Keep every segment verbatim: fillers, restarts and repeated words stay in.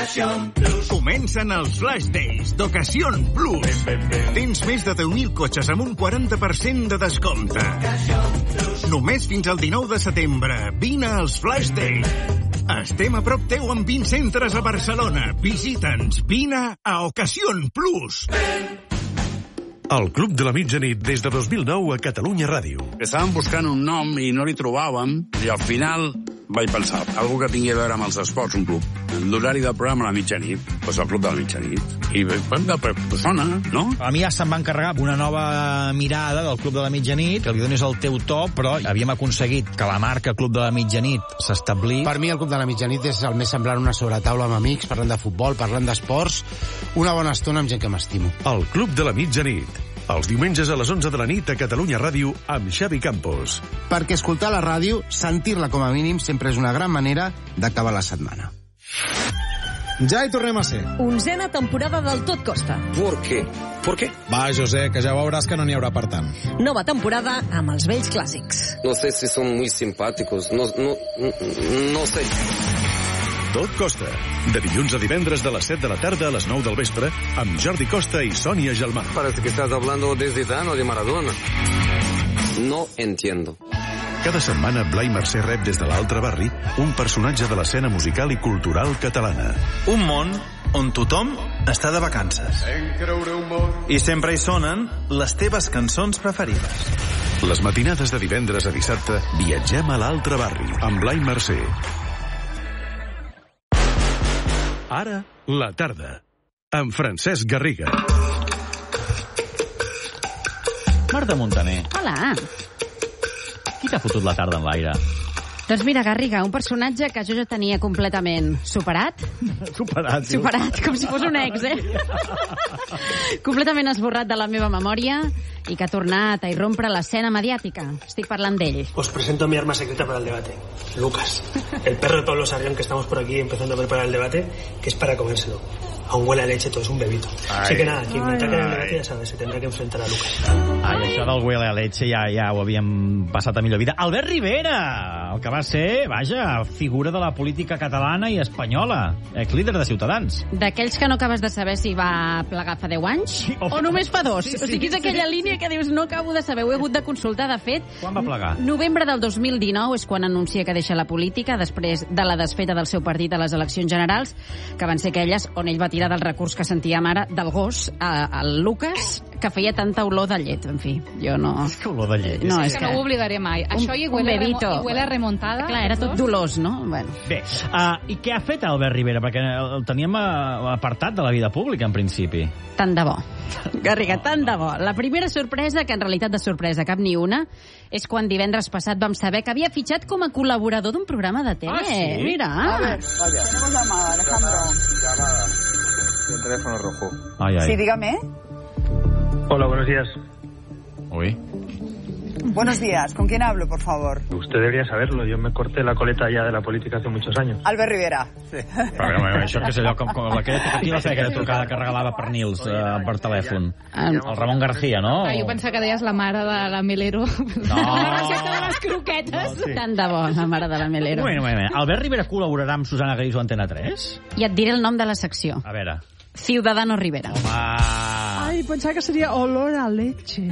Comencen els Flash Days d'Ocasión Plus. Tens més de deu mil cotxes amb un quaranta per cent de descompte. Només fins al dinou de setembre. Vine als Flash Days. Estem a prop teu amb vint centres a Barcelona. Visita'ns. Vine a Ocasión Plus. El Club de la Mitjanit des de dos mil nou a Catalunya Ràdio. Estàvem buscant un nom i no li trobàvem, i al final vaig pensar, algú que tingui a veure amb els esports, un club. L'horari del programa a la mitjanit, doncs el Club de la Mitjanit. I vam de persona, no? A mi ja se'm va encarregar una nova mirada del Club de la Mitjanit, que li donis el teu to, però havíem aconseguit que la marca Club de la Mitjanit s'establís. Per mi el Club de la Mitjanit és el més semblant a una sobretaula amb amics, parlant de futbol, parlant d'esports, una bona estona amb gent que m'estimo. El Club de la Mitjanit. Els diumenges a les onze de la nit a Catalunya Ràdio amb Xavi Campos. Perquè escoltar la ràdio, sentir-la com a mínim, sempre és una gran manera d'acabar la setmana. Ja hi tornem a ser. Onzena temporada del Tot Costa. ¿Por qué? ¿Por qué? Va, José, que ja veuràs que no n'hi haurà per tant. Nova temporada amb els vells clàssics. No sé si son muy simpáticos, no, no, no sé. Tot Costa, de dilluns a divendres de les set de la tarda a les nou del vespre, amb Jordi Costa i Sònia Gelmà. Parece que estás hablando de Zidane o de Maradona. No entiendo. Cada setmana, Blai Mercè rep des de l'altre barri un personatge de l'escena musical i cultural catalana. Un món on tothom està de vacances. I sempre hi sonen les teves cançons preferides. Les matinades de divendres a dissabte viatgem a l'altre barri amb Blai Mercè. Ara, la tarda, amb Francesc Garriga. Marta Montaner. Hola. Qui t'ha fotut la tarda en l'aire? Doncs mira, Garriga, un personatge que jo ja tenia completament superat. Superat, diu. Superat, com si fos un ex, eh? Completament esborrat de la meva memòria i que ha tornat a irrompre l'escena mediàtica. Estic parlant d'ell. Os presento mi arma secreta para el debate. Lucas, el perro de Pablo Sarrión, que estamos por aquí empezando a preparar el debate, que es para comérselo. Aún huele a leche, todo es un bebito. Ay, así que nada, quien me ataque en el debate ya sabes, se tendrá que enfrentar a Lucas. Ai, això del huele a leche ja, ja ho havíem passat a millor vida. Albert Rivera, el que va ser, vaja, figura de la política catalana i espanyola, exlíder de Ciutadans. D'aquells que no acabes de saber si va plegar fa deu anys sí, o, o només fa dos. Sí, sí, o sigui, és aquella sí. línia que dius, no acabo de saber, ho he hagut de consultar. De fet, quan va plegar? Novembre del dos mil dinou és quan anuncia que deixa la política després de la desfeta del seu partit a les eleccions generals, que van ser aquelles on ell va tirar del recurs que sentíem ara del gos al Lucas, que feia tanta olor de llet. En fi, jo no... És que olor de llet. No, és, és que, que no ho oblidaré mai. Un, Això i huele, remo, i huele remuntada. Clar, era tot dolós, no? Bueno. Bé, uh, i què ha fet Albert Rivera? Perquè el teníem apartat de la vida pública, en principi. Tant de bo. Garriga, tant de bo. La primera sorpresa, que en realitat de sorpresa cap ni una, és quan divendres passat vam saber que havia fitxat com a col·laborador d'un programa de tele. Ah, sí? Mira. A ver, vaya. Tenemos llamada, Alejandro. Llamada. El teléfono rojo. Ay, ay. Sí, dígame. Hola, buenos días. Uy. Buenos días. ¿Con quién hablo, por favor? Usted debería saberlo. Yo me corté la coleta ya de la política hace muchos años. Albert Rivera. Sí. Però, bueno, això que és allò com, com aquella, aquí va fer aquella trucada que regalava per Nils eh, per telèfon. El Ramon García, no? Ah, jo pensava que deies la mare de la Melero. No. La recepta de les croquetes. No, sí. Tant de bo, la mare de la Melero. Bueno, bueno, bueno. Albert Rivera col·laborarà amb Susana Griso a Antena tres? I et diré el nom de la secció. A veure. Ciudadano Rivera. Home... Ai, pensava que seria olor a leche.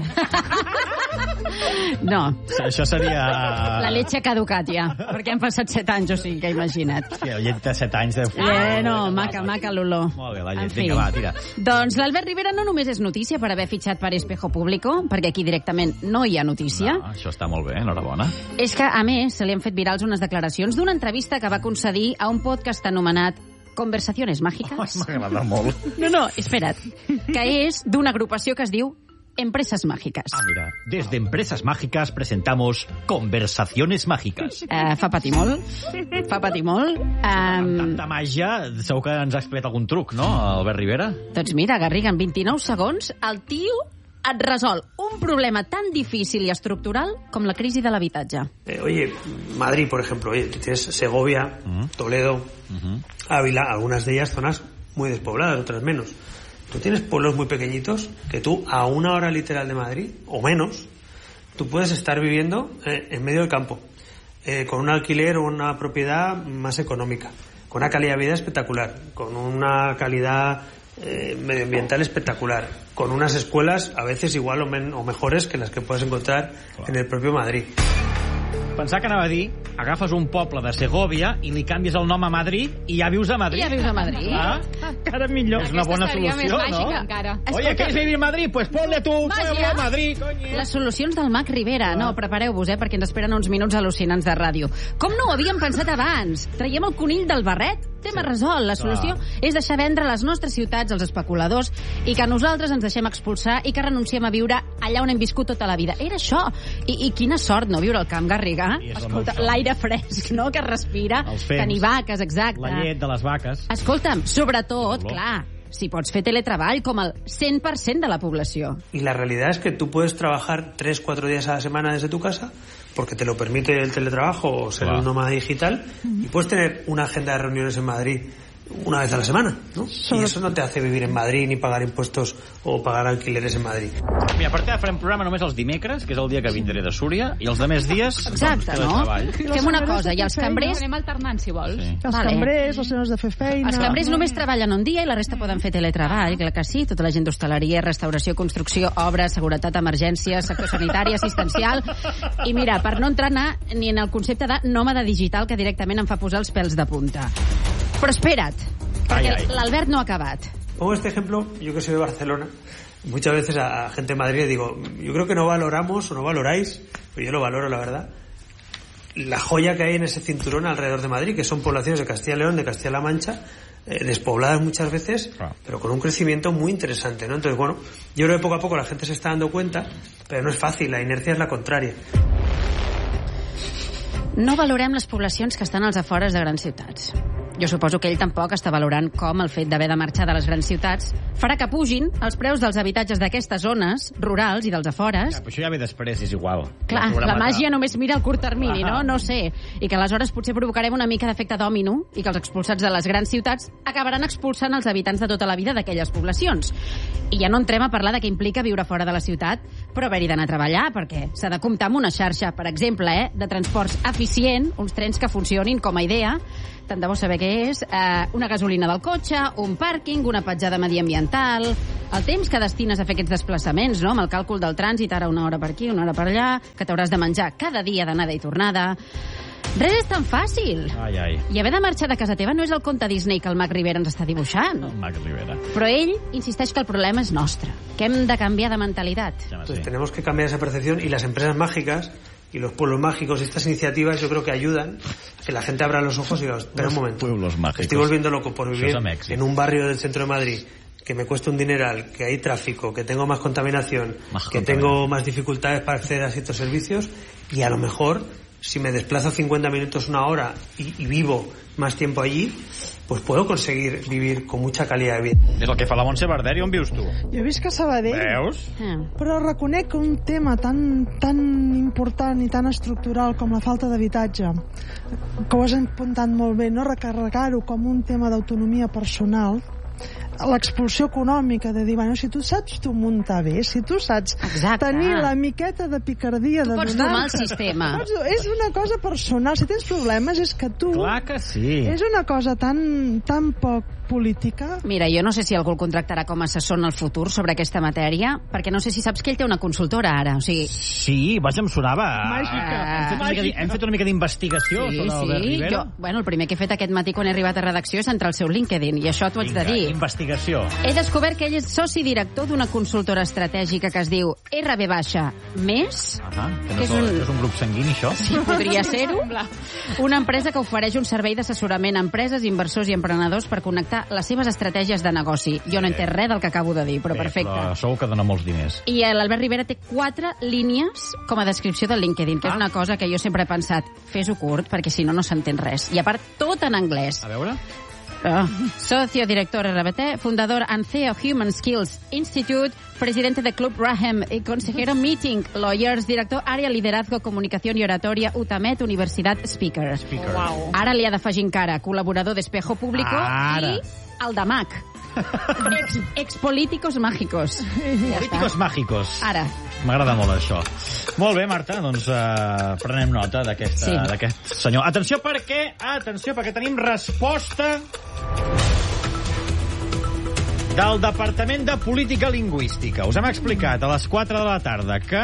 No. Això seria... La leche ha caducat ja, perquè han passat set anys, o sigui que imagina't. Sí, la llet de set anys de... Eh, no, maca, maca l'olor. Molt bé, la llet, vinga, va, tira. Doncs l'Albert Rivera no només és notícia per haver fitxat per Espejo Público, perquè aquí directament no hi ha notícia. No, això està molt bé, enhorabona. És que, a més, se li han fet virals unes declaracions d'una entrevista que va concedir a un podcast anomenat Conversaciones Mágicas. Oh, m'agrada molt. No, no, espera't. Que és d'una agrupació que es diu Empresas Mágicas. Ah, mira, desde Empresas Mágicas presentamos Conversaciones Mágicas. Uh, fa patir molt. Fa patir molt. Um... Amb tanta màgia, segur que ens ha explicat algun truc, no, Albert Rivera? Doncs mira, Garriga, en vint-i-nou segons, el tio et resol un problema tan difícil y estructural com la crisi de l'habitatge. Eh, oye, Madrid, por ejemplo, oye, tienes Segovia, uh-huh. Toledo, uh-huh. Ávila, algunas de ellas zonas muy despobladas, otras menos. Tú tienes pueblos muy pequeñitos que tú, a una hora literal de Madrid, o menos, tú puedes estar viviendo eh, en medio del campo, eh, con un alquiler o una propiedad más económica. con una calidad de vida espectacular, con una calidad eh, medioambiental espectacular, con unas escuelas a veces igual o, men o mejores que las que puedes encontrar en el propio Madrid. Pensar que anava a dir, agafes un poble de Segòvia i li canvies el nom a Madrid i ja vius a Madrid. I ja vius a Madrid. Ah, encara millor. És una bona solució, no? Encara. Oye, ¿quieres vivir en Madrid? Pues ponle tu pueblo a Madrid, coño. Les solucions del Mac Rivera. No, prepareu-vos, eh, perquè ens esperen uns minuts al·lucinants de ràdio. Com no ho havíem pensat abans? Traiem el conill del barret? Tema resolt. La solució és deixar vendre les nostres ciutats als especuladors i que nosaltres ens deixem expulsar i que renunciem a viure allà on hem viscut tota la vida. Era això. I, i quina sort, no, viure al Camp Garrigà? Escolta, l'aire fresc, no?, que respira. Tenir vaques, exacte. La llet de les vaques. Escolta'm, sobretot, clar, si pots fer teletreball com el cent per cent de la població. Y la realidad es que tú puedes trabajar tres, cuatro días a la semana desde tu casa, porque te lo permite el teletrabajo o ser un nómada digital, y puedes tener una agenda de reuniones en Madrid una vez a la semana, ¿no? Y eso no te hace vivir en Madrid ni pagar impuestos o pagar alquileres en Madrid. Mira, per tant, farem programa només els dimecres, que és el dia que vindré de Súria, i els demés dies, exacte, doncs, no? Fem una cosa, i els cambrers... Anem alternant, si vols. Sí. Els vale. cambrers, els senyors de fer feina... Els cambrers només treballen un dia i la resta poden fer teletreball, clar que sí, tota la gent d'hostaleria, restauració, construcció, obres, seguretat, emergències, sector sanitari, assistencial... I mira, per no entrar ni en el concepte de nòmada digital, que directament em fa posar els pèls de punta. Però espera't, perquè l'Albert no ha acabat. Pongo este ejemplo, yo que soy de Barcelona, muchas veces a gente de Madrid digo, yo creo que no valoramos o no valoráis, pero yo lo valoro, la verdad, la joya que hay en ese cinturón alrededor de Madrid, que son poblaciones de Castilla y León, de Castilla-La Mancha, eh, despobladas muchas veces, pero con un crecimiento muy interesante, ¿no? Entonces, bueno, yo creo que poco a poco la gente se está dando cuenta, pero no es fácil, la inercia es la contraria. No valorem les poblacions que estan als afores de grans ciutats. Jo suposo que ell tampoc està valorant com el fet d'haver de marxar de les grans ciutats farà que pugin els preus dels habitatges d'aquestes zones rurals i dels afores. Ja, però això ja ve després, és igual. Clar, la màgia només mira el curt termini, no? No sé. I que aleshores potser provocarem una mica d'efecte dòmino i que els expulsats de les grans ciutats acabaran expulsant els habitants de tota la vida d'aquelles poblacions. I ja no entrem a parlar de què implica viure fora de la ciutat, però haver-hi d'anar a treballar, perquè s'ha de comptar amb una xarxa, per exemple, eh, de transports eficient, uns trens que funcionin com a idea, tant de bo saber què és, eh, una gasolina del cotxe, un pàrquing, una petjada mediambiental, el temps que destines a fer aquests desplaçaments, no?, amb el càlcul del trànsit, ara una hora per aquí, una hora per allà, que t'hauràs de menjar cada dia d'anada i tornada. Res és tan fàcil. Ai, ai. I haver de marxar de casa teva no és el conte Disney que el Mac Rivera ens està dibuixant. El Mac Rivera. Però ell insisteix que el problema és nostre, que hem de canviar de mentalitat. Entonces tenemos que cambiar esa percepción, y las empresas mágicas y los pueblos mágicos y estas iniciativas yo creo que ayudan a que la gente abra los ojos y diga, espera un momento, estoy volviendo loco por vivir en un barrio del centro de Madrid que me cuesta un dineral, que hay tráfico, que tengo más contaminación, más que contaminación. Tengo más dificultades para acceder a ciertos servicios, y a lo mejor si me desplazo cincuenta minutos, una hora y, y vivo más tiempo allí, pues puedo conseguir vivir con mucha calidad de vida. És el que fa la Montse Verder, i on vius tu? Jo visc a Sabadell. Veus? Però reconec que un tema tan, tan important i tan estructural com la falta d'habitatge, que ho has apuntat molt bé, no recarregar-ho com un tema d'autonomia personal, l'expulsió econòmica, de dir, bueno, si tu saps tu muntar bé, si tu saps Exacte. tenir la miqueta de picardia tu de pots donar... domar el sistema. Pots, és una cosa personal. Si tens problemes és que tu... Clar que sí. És una cosa tan, tan poc política. Mira, jo no sé si algú el contractarà com a assessor en el futur sobre aquesta matèria, perquè no sé si saps que ell té una consultora ara, o sigui... Sí, vaja, em sonava... Màgica. Hem fet una mica, hem fet una mica d'investigació sí, sobre Albert sí. Rivera. Jo, bueno, el primer que he fet aquest matí quan he arribat a redacció és entrar al seu LinkedIn, i això t'ho haig de dir. Investigació. He descobert que ell és soci director d'una consultora estratègica que es diu R B baixa més. Ah, que no és, un... és un grup sanguini, això? Sí, podria ser-ho. Una empresa que ofereix un servei d'assessorament a empreses, inversors i emprenedors per connectar les seves estratègies de negoci. Jo no he entès res del que acabo de dir, però Bé, perfecte. Però segur que dona molts diners. I l'Albert Rivera té quatre línies com a descripció del LinkedIn, que ah. és una cosa que jo sempre he pensat, fes-ho curt, perquè si no, no s'entén res. I a part, tot en anglès. A veure... Oh. Socio director R B T, fundador and C E O Human Skills Institute, presidente de Club Rahem y consejero Meeting Lawyers, director àrea liderazgo, comunicació i oratòria UTAMET, Universitat Speaker. Speaker. Wow. Ara li ha d'afegir encara col·laborador d'Espejo Público Ara. i el de Mac. Ex, expolíticos mágicos. Políticos mágicos. Ara. M'agrada molt això. Molt bé, Marta, doncs uh, prenem nota d'aquest Sí. d'aquest senyor. Atenció perquè, atenció perquè tenim resposta del Departament de Política Lingüística. Us hem explicat a les quatre de la tarda que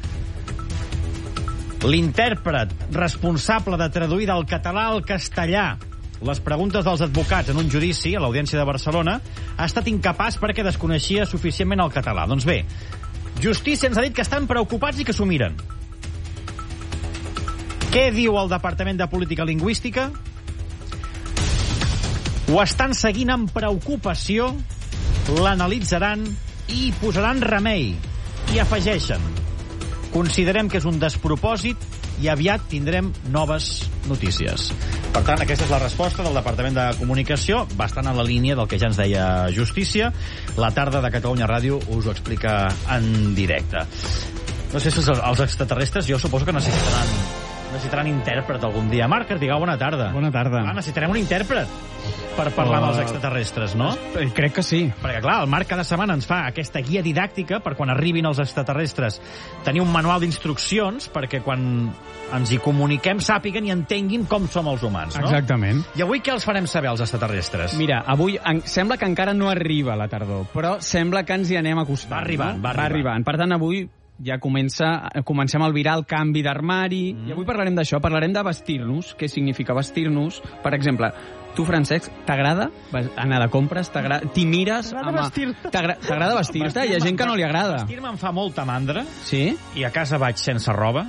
l'intèrpret responsable de traduir del català al castellà les preguntes dels advocats en un judici a l'Audiència de Barcelona ha estat incapaç perquè desconeixia suficientment el català. Doncs bé, Justícia ens ha dit que estan preocupats i que s'ho miren. Què diu el Departament de Política Lingüística? Ho estan seguint amb preocupació, l'analitzaran i hi posaran remei. I afegeixen: considerem que és un despropòsit i aviat tindrem noves notícies. Per tant, aquesta és la resposta del Departament de Comunicació, bastant en la línia del que ja ens deia Justícia. La tarda de Catalunya Ràdio us ho explica en directe. No sé si els, els extraterrestres, jo suposo que necessitaran, necessitaran intèrpret algun dia. Marc Artigau, bona tarda. Bona tarda. Ah, necessitarem un intèrpret per parlar uh, amb els extraterrestres, no? Crec que sí. Perquè, clar, el Marc cada setmana ens fa aquesta guia didàctica per quan arribin els extraterrestres tenir un manual d'instruccions perquè quan ens hi comuniquem sàpiguen i entenguin com som els humans, no? Exactament. I avui què els farem saber, als extraterrestres? Mira, avui en, sembla que encara no arriba la tardor, però sembla que ens hi anem acostant. Va arribant, no? va arribant. Va arribant. Per tant, avui ja comença, comencem a albirar el canvi d'armari, mm. i avui parlarem d'això, parlarem de vestir-nos, què significa vestir-nos. Per exemple, tu, Francesc, t'agrada anar de compres? T'hi mires? T'agrada vestir-te? T'agrada vestir-te? Hi ha gent que no li agrada. Vestir-me em fa molta mandra. Sí? I a casa vaig sense roba.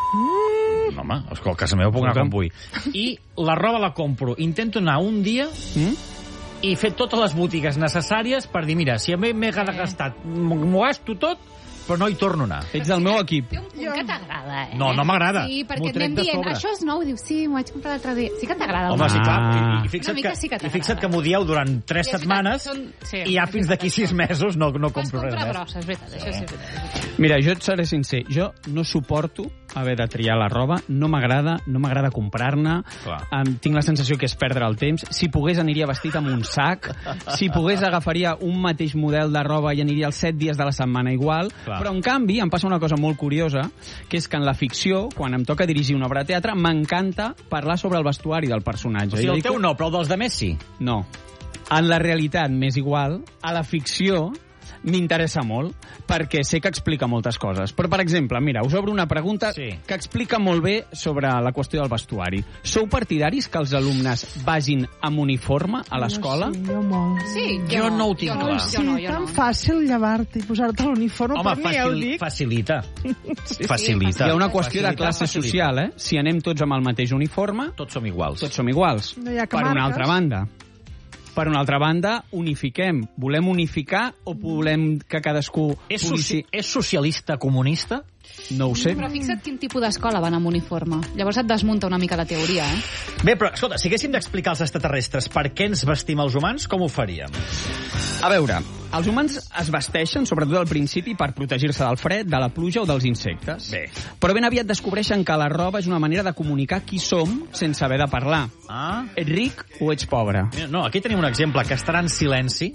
Mm. No, home, a casa meva puc anar com vull. I la roba la compro. Intento anar un dia mm? i fer totes les botigues necessàries per dir, mira, si m'he gastat, m'ho gasto tot, però no hi torno a anar. Ets del meu equip. Té un punt que t'agrada, eh? No, no m'agrada. Sí, perquè et anem dient, això és nou, dius, sí, m'ho vaig comprar l'altre dia. Sí que t'agrada. Home, sí, clar. Ah. I, i fixa't, que, sí que i fixa't que m'ho dieu durant tres setmanes són... sí, i ja fins d'aquí sis mesos no, no compro res més. Brossa, és veritat, això sí, és veritat. Mira, jo et seré sincer, jo no suporto haver de triar la roba, no m'agrada, no m'agrada comprar-ne, um, tinc la sensació que és perdre el temps, si pogués aniria vestit amb un sac, si pogués agafaria un mateix model de roba i aniria els set dies de la setmana igual, clar. Però en canvi em passa una cosa molt curiosa, que és que en la ficció, quan em toca dirigir una obra de teatre, m'encanta parlar sobre el vestuari del personatge. O sigui, el teu no, però el dels de Messi? No. En la realitat m'és igual, a la ficció m'interessa molt, perquè sé que explica moltes coses. Però, per exemple, mira, us obro una pregunta sí. que explica molt bé sobre la qüestió del vestuari. Sou partidaris que els alumnes vagin amb uniforme a l'escola? Sí, jo molt. Sí, jo, jo no ho tinc jo clar. Sí, jo no, jo tan no. fàcil llevar-te i posar-te l'uniforme, home, per mi ja ho dic. facilita. Sí, facilita. Hi ha una qüestió facilita, de classe facilita. social, eh? Si anem tots amb el mateix uniforme... Tots som iguals. Tots som iguals. No hi ha per una altra banda. Per una altra banda, unifiquem. Volem unificar o volem que cadascú... És, pugui soci ser... és socialista comunista? No ho sé. Però fixa't quin tipus d'escola van amb uniforme. Llavors et desmunta una mica la teoria, eh? Bé, però, escolta, si haguéssim d'explicar als extraterrestres per què ens vestim els humans, com ho faríem? A veure, els humans es vesteixen, sobretot al principi, per protegir-se del fred, de la pluja o dels insectes. Bé. Però ben aviat descobreixen que la roba és una manera de comunicar qui som sense haver de parlar. Ah. Ets ric o ets pobre? Mira, no, aquí tenim un exemple que estarà en silenci.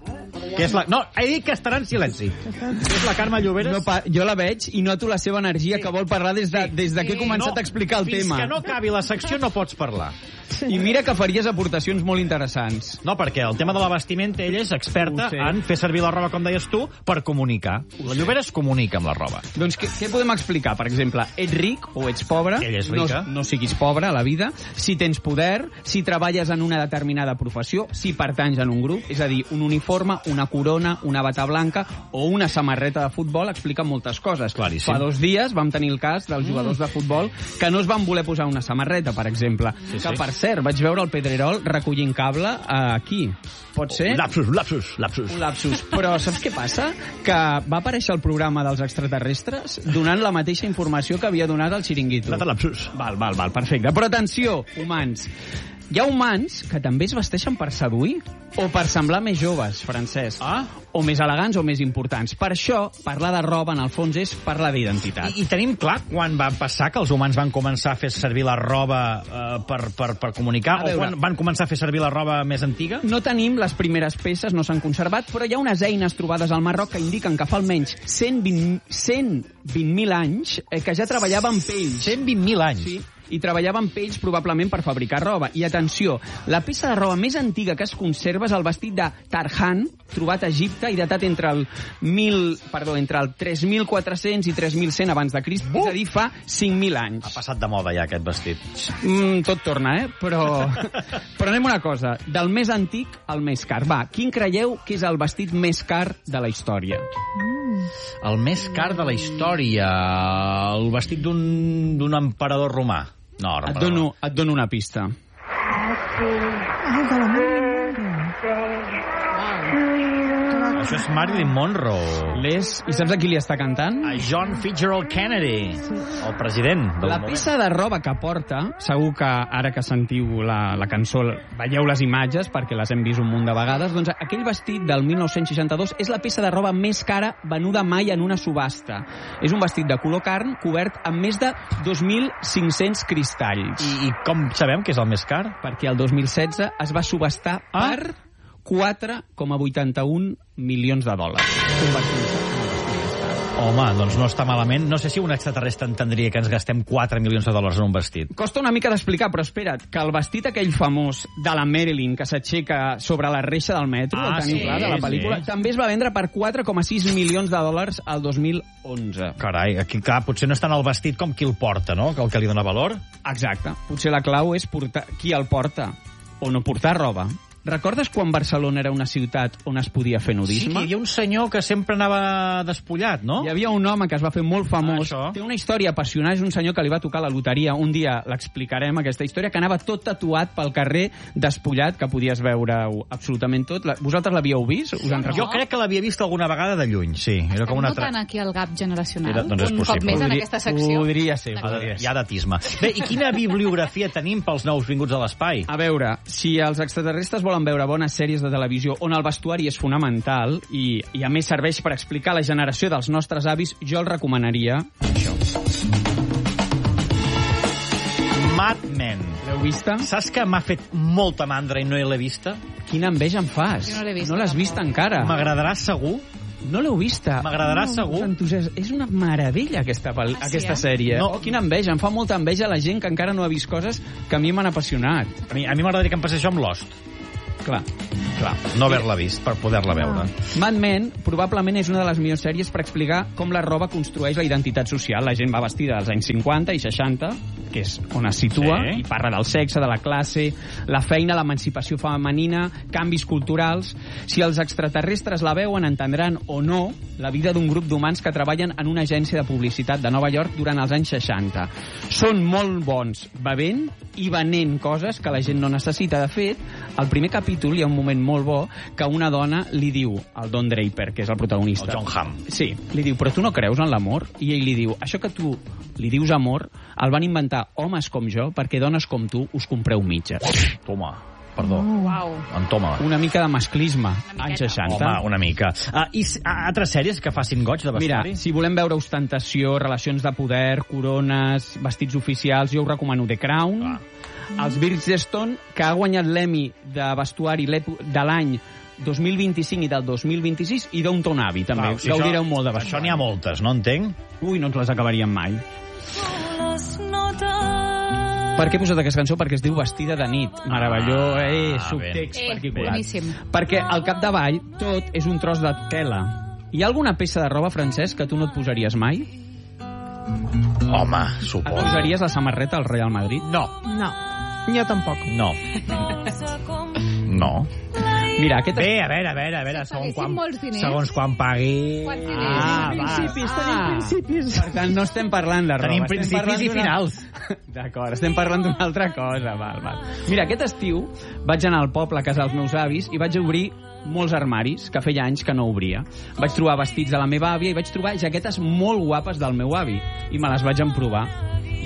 Que és la... No, he dit que estarà en silenci. Que és la Carme Lloberes. No, pa... Jo la veig i noto la seva energia sí. que vol parlar des de, des de sí. que he començat no, a explicar el fins tema. Fins que no acabi la secció no pots parlar. I mira que faries aportacions molt interessants. No, perquè el tema de la vestimenta, ella és experta en fer servir la roba, com deies tu, per comunicar. La Llobera es comunica amb la roba. Doncs què, què podem explicar? Per exemple, ets ric o ets pobre? Ella és rica. No, no siguis pobre a la vida. Si tens poder, si treballes en una determinada professió, si pertanys en un grup, és a dir, un uniforme, una corona, una bata blanca o una samarreta de futbol expliquen moltes coses. Claríssim. Fa dos dies vam tenir el cas dels jugadors de futbol que no es van voler posar una samarreta, per exemple. Sí, que, sí. per cert, vaig veure el Pedrerol recollint cable aquí. Pot ser? Oh, lapsus, lapsus, lapsus. Un lapsus. Però saps què passa? Que va aparèixer el programa dels extraterrestres donant la mateixa informació que havia donat el Xiringuito. Lapsus. Val, val, val, perfecte. Però atenció, humans. Hi ha humans que també es vesteixen per seduir o per semblar més joves, Francesc. Ah? O més elegants o més importants. Per això, parlar de roba, en el fons, és parlar d'identitat. I, I tenim clar quan va passar que els humans van començar a fer servir la roba eh, per, per, per comunicar? O quan van començar a fer servir la roba més antiga? No tenim les primeres peces, no s'han conservat, però hi ha unes eines trobades al Marroc que indiquen que fa almenys cent vint mil anys eh, que ja treballaven pells. cent vint mil anys? Sí. I treballaven pells probablement per fabricar roba. I atenció, la peça de roba més antiga que es conserva és el vestit de Tarhan, trobat a Egipte i datat entre el mil, perdó, entre el tres mil quatre-cents i tres mil cent abans de Crist, és a dir, fa cinc mil anys. Ha passat de moda ja aquest vestit. Mm, tot torna, eh? Però, però anem a una cosa, del més antic al més car. Va, quin creieu que és el vestit més car de la història? Mm. El més car de la història, el vestit d'un emperador romà. No, et, dono, et dono una pista. El de la Això és Marilyn Monroe. Les... I saps a qui li està cantant? A John Fitzgerald Kennedy, sí. El president del La moment. peça de roba que porta, segur que ara que sentiu la, la cançó veieu les imatges perquè les hem vist un munt de vegades, doncs aquell vestit del mil nou-cents seixanta-dos és la peça de roba més cara venuda mai en una subhasta. És un vestit de color carn cobert amb més de dos mil cinc-cents cristalls. I, I com sabem que és el més car? Perquè el dos mil setze es va subhastar ah? per quatre coma vuitanta-un milions de dòlars. Home, doncs no està malament. No sé si un extraterrestre entendria que ens gastem quatre milions de dòlars en un vestit. Costa una mica d'explicar, però espera't, que el vestit aquell famós de la Marilyn que s'aixeca sobre la reixa del metro, ah, el teniu sí, clar, de la pel·lícula, sí. També es va vendre per quatre coma sis milions de dòlars al dos mil onze. Carai, aquí clar, potser no és tant el vestit com qui el porta, no?, que el que li dona valor. Exacte. Potser la clau és portar qui el porta o no portar roba. Recordes quan Barcelona era una ciutat on es podia fer nudisme? Sí, que hi havia un senyor que sempre anava despullat, no? Hi havia un home que es va fer molt famós. Ah, té una història apassionant, és un senyor que li va tocar la loteria. Un dia l'explicarem, aquesta història, que anava tot tatuat pel carrer despullat, que podies veure absolutament tot. Vosaltres l'havíeu vist? Us en jo crec que l'havia vist alguna vegada de lluny, sí. Era com una Estem notant aquí el gap generacional? Era, doncs un cop més en aquesta secció? Podria ser. Podria ser. Hi ha datisme. Bé, i quina bibliografia tenim pels nous vinguts a l'espai? A veure, si els extraterrestres volen veure bones sèries de televisió on el vestuari és fonamental i, i a més serveix per explicar la generació dels nostres avis, jo el recomanaria això. Mad Men. L'heu vista? Saps que m'ha fet molta mandra i no l'he vista? Quina enveja em fas. Jo no l'he vista. No l'has vista encara. M'agradarà segur? No l'heu vista. M'agradarà no, segur. És una meravella aquesta, ah, sí, aquesta eh? sèrie. No. Oh, quina enveja. Em fa molta enveja la gent que encara no ha vist coses que a mi m'han apassionat. A mi, a mi m'agradaria que em passés això amb Lost. Clar, clar. No haver-la vist, per poder-la veure. Mad Men probablement és una de les millors sèries per explicar com la roba construeix la identitat social. La gent va vestida als anys cinquanta i seixanta, que és on es situa, sí. I parla del sexe, de la classe, la feina, l'emancipació femenina, canvis culturals. Si els extraterrestres la veuen, entendran o no la vida d'un grup d'humans que treballen en una agència de publicitat de Nova York durant els anys seixanta. Són molt bons bevent i venent coses que la gent no necessita. De fet, al primer capítol hi ha un moment molt bo que una dona li diu al Don Draper, que és el protagonista. El John Hamm. Sí, li diu, però tu no creus en l'amor? I ell li diu, això que tu li dius amor, el van inventar homes com jo perquè dones com tu us compreu mitges. Toma. Perdó. Oh, wow. Entoma. Una mica de masclisme, anys seixanta. Home, una mica. Uh, I uh, altres sèries que facin goig de vestuari? Mira, si volem veure ostentació, relacions de poder, corones, vestits oficials, jo us recomano The Crown, ah. Els Bridgestone, que ha guanyat l'Emmy de vestuari de l'any dos mil vint-i-cinc i del dos mil vint-i-sis, i Downton Abbey, també. Wow, si gaudireu això, molt de vestuari. Això n'hi ha moltes, no entenc? Ui, no ens les acabaríem mai. Per què he posat aquesta cançó? Perquè es diu Vestida de nit. Meravelló, eh, subtext eh, particular. Boníssim. Perquè al capdavall tot és un tros de tela. Hi ha alguna peça de roba, Francesc, que tu no et posaries mai? Home, suposo. Et posaries la samarreta al Real Madrid? No. No. Jo tampoc. No. No. Mira, aquest... Bé, a veure, a veure, a veure, segons quan, segons quan pagui... Quants diners? Ah, tenim principis, va. tenim Ah. principis. Per tant, no estem parlant de roba. Tenim principis i finals. D'acord, estem parlant d'una altra cosa. Val, val. Mira, aquest estiu vaig anar al poble a casa dels meus avis i vaig obrir molts armaris, que feia anys que no obria. Vaig trobar vestits de la meva àvia i vaig trobar jaquetes molt guapes del meu avi. I me les vaig emprovar.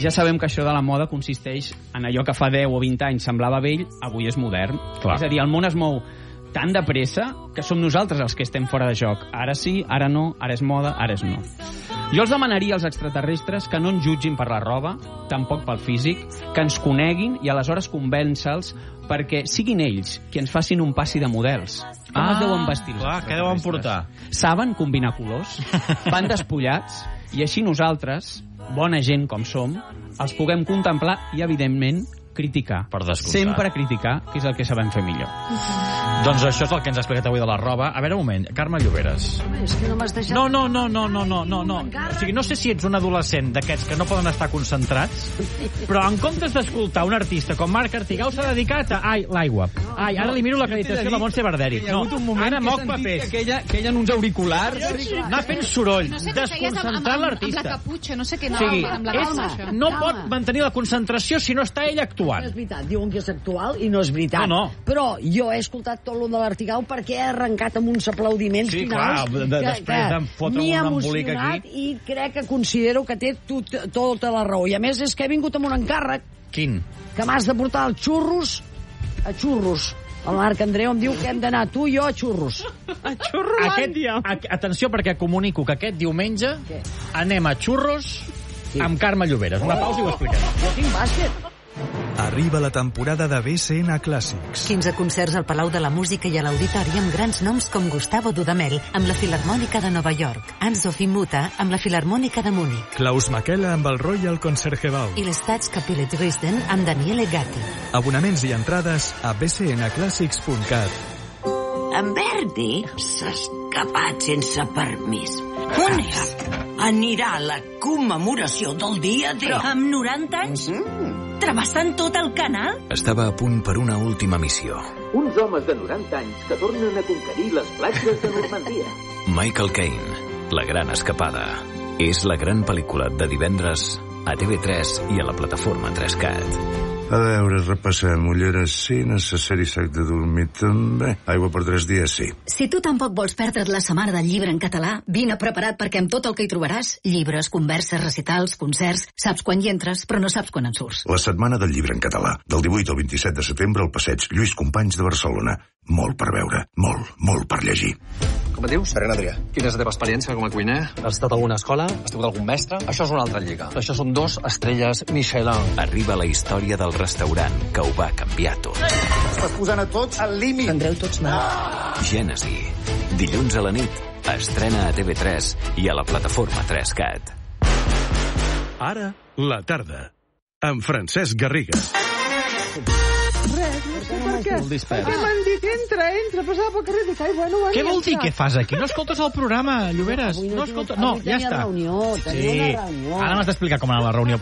ja sabem que això de la moda consisteix en allò que fa deu o vint anys semblava vell, avui és modern. Clar. És a dir, el món es mou tan de pressa que som nosaltres els que estem fora de joc. Ara sí, ara no, ara és moda, ara és no. Jo els demanaria als extraterrestres que no ens jutgin per la roba, tampoc pel físic, que ens coneguin i aleshores convèncer-los perquè siguin ells qui ens facin un passi de models. Com ah, es deuen vestir? Clar, què deuen portar? Saben combinar colors, van despullats, i així nosaltres, bona gent com som, els puguem contemplar i, evidentment, criticar. Per descomptat. Sempre criticar, que és el que sabem fer millor. Doncs això és el que ens ha explicat avui de la roba. A veure, un moment, Carme Lloberes. És que no m'has deixat... No, no, no, no, no, no, no, no. O sigui, no sé si ets un adolescent d'aquests que no poden estar concentrats, però en comptes d'escoltar un artista com Marc Artigau s'ha dedicat a... Ai, l'aigua. Ai, ara li miro l'acreditació de Montse Barderi. No, ara moc papers. Que ella, que ella en uns auriculars... Anar fent soroll, no sé desconcentrar l'artista. Amb la caputxa, no sé què anava, o sigui, amb la calma. És, no pot mantenir la concentració si no està ell actuant. No és veritat, diuen que és actual i no és veritat. No, no. Però jo he escoltat tot lo de l'Artigau perquè he arrencat amb uns aplaudiments sí, finals clar, de, que, després de fotre m'hi ha un embolic emocionat aquí. I crec que considero que té tot, tota la raó. I a més és que he vingut amb un encàrrec. Quin? Que m'has de portar els xurros a xurros. El Marc Andreu em diu que hem d'anar tu i jo a xurros. A Xurrolàndia. Aquest, atenció, perquè comunico que aquest diumenge Què? anem a xurros sí. amb Carme Lloberes. Una pausa i ho expliquem. Jo tinc bàsquet. Arriba la temporada de B C N Clàssics. quinze concerts al Palau de la Música i a l'Auditori amb grans noms com Gustavo Dudamel amb la Filharmònica de Nova York, Anzo Fimuta amb la Filharmònica de Múnich, Klaus Makela amb el Royal Concertgebouw i l'Staatskapelle Dresden amb Daniele Gatti. Abonaments i entrades a b c n clàssics punt cat. En Verdi s'ha escapat sense permís. On és? Anirà a la commemoració del dia D. Però amb noranta anys? Mm-hmm. Travessant tot el canal? Estava a punt per una última missió. Uns homes de noranta anys que tornen a conquerir les platges de Normandia. Michael Caine, La gran escapada. És la gran pel·lícula de divendres a T V tres i a la plataforma tres cat. A veure, repassem. Ulleres sí, necessari sac de dormir també. Aigua per tres dies sí. Si tu tampoc vols perdre't la setmana del llibre en català, vine preparat perquè amb tot el que hi trobaràs, llibres, converses, recitals, concerts, saps quan hi entres, però no saps quan en surts. La setmana del llibre en català, del divuit al vint-i-set de setembre al passeig Lluís Companys de Barcelona. Molt per veure, molt, molt per llegir. Com et dius? Ferran Adrià. Quina és la teva experiència com a cuiner? Has estat a alguna escola? Has tingut algun mestre? Això és una altra lliga. Això són dos estrelles Michelin. Arriba la història del restaurant que ho va canviar tot. Estàs posant a tots al límit. Andreu tots mal. Gènesi. Dilluns a la nit. Estrena a T V tres i a la plataforma tres cat. Ara, la tarda. Amb Francesc Garriga. Res, no sé per què. Perquè m'han dit, entra, entra, passava pel carrer, dic, ai, bueno, bueno, què vol dir ja què fas aquí? No escoltes el programa, Lloberes? Avui no, no escoltes... No, ja està. Reunió, sí, una reunió. ara m'has d'explicar com anava la reunió.